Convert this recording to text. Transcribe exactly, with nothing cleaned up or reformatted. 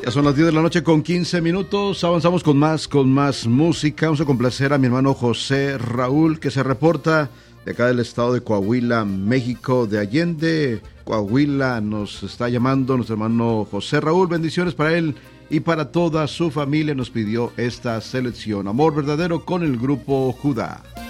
Ya son las diez de la noche con quince minutos. Avanzamos con más, con más música. Vamos a complacer a mi hermano José Raúl, que se reporta de acá del estado de Coahuila, México, de Allende, Coahuila. Nos está llamando nuestro hermano José Raúl. Bendiciones para él y para toda su familia. Nos pidió esta selección, Amor Verdadero, con el grupo Judá.